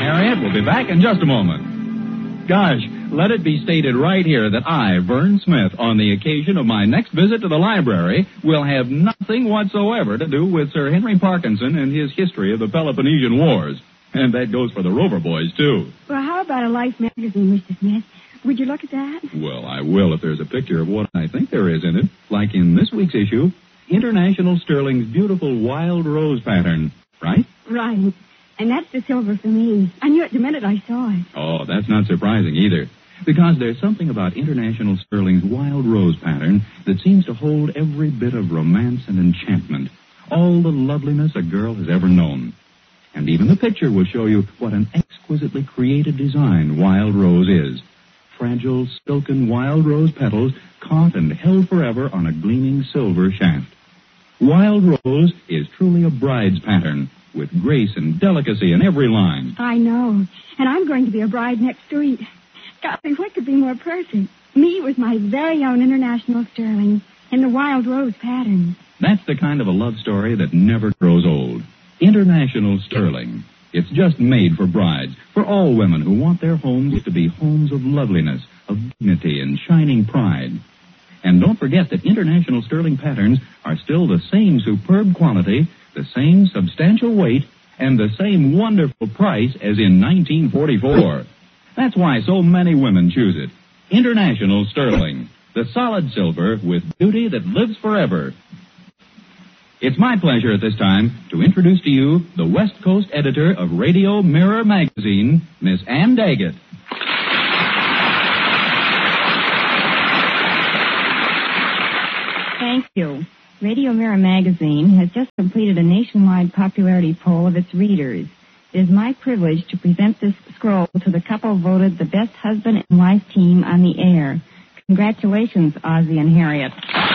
Harriet will be back in just a moment. Gosh, let it be stated right here that I, Vern Smith, on the occasion of my next visit to the library, will have nothing whatsoever to do with Sir Henry Parkinson and his history of the Peloponnesian Wars. And that goes for the Rover Boys, too. Well, how about a Life magazine, Mr. Smith? Would you look at that? Well, I will if there's a picture of what I think there is in it. Like in this week's issue, International Sterling's beautiful wild rose pattern. Right? Right. And that's the silver for me. I knew it the minute I saw it. Oh, that's not surprising either. Because there's something about International Sterling's wild rose pattern that seems to hold every bit of romance and enchantment. All the loveliness a girl has ever known. And even the picture will show you what an exquisitely created design wild rose is. Fragile, silken wild rose petals caught and held forever on a gleaming silver shaft. Wild rose is truly a bride's pattern, with grace and delicacy in every line. I know. And I'm going to be a bride next week. Golly, what could be more perfect? Me with my very own International Sterling in the wild rose pattern. That's the kind of a love story that never grows old. International Sterling. It's just made for brides, for all women who want their homes to be homes of loveliness, of dignity, and shining pride. And don't forget that International Sterling patterns are still the same superb quality, the same substantial weight, and the same wonderful price as in 1944. That's why so many women choose it. International Sterling, the solid silver with beauty that lives forever. It's my pleasure at this time to introduce to you the West Coast editor of Radio Mirror Magazine, Miss Ann Daggett. Thank you. Radio Mirror Magazine has just completed a nationwide popularity poll of its readers. It is my privilege to present this scroll to the couple voted the best husband and wife team on the air. Congratulations, Ozzie and Harriet.